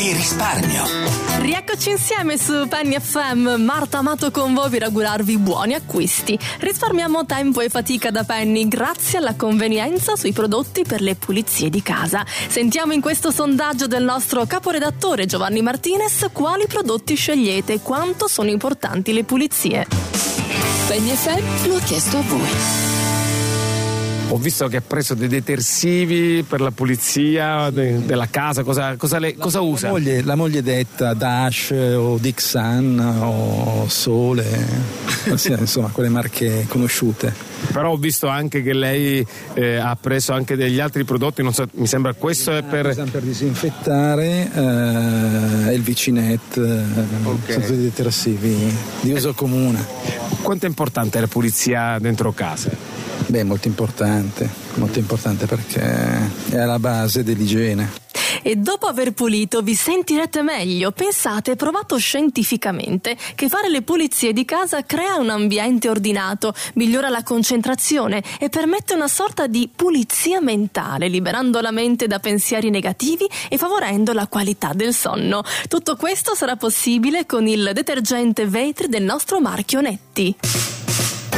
di risparmio. Rieccoci insieme su Penny FM, Marta Amato con voi per augurarvi buoni acquisti. Risparmiamo tempo e fatica da Penny grazie alla convenienza sui prodotti per le pulizie di casa. Sentiamo in questo sondaggio del nostro caporedattore Giovanni Martinez quali prodotti scegliete e quanto sono importanti le pulizie. Penny FM lo ha chiesto a voi. Ho visto che ha preso dei detersivi per la pulizia della casa. Cosa usa? La moglie detta Dash o Dixan o Sole, insomma quelle marche conosciute. Però ho visto anche che lei ha preso anche degli altri prodotti, non so, mi sembra questo è per disinfettare, il Vicinet, Okay. sono tutti detersivi di uso comune. Quanto è importante la pulizia dentro casa? Beh, molto importante perché è alla base dell'igiene. E dopo aver pulito vi sentirete meglio. Pensate e provato scientificamente che fare le pulizie di casa crea un ambiente ordinato, migliora la concentrazione e permette una sorta di pulizia mentale, liberando la mente da pensieri negativi e favorendo la qualità del sonno. Tutto questo sarà possibile con il detergente vetri del nostro marchio Netti.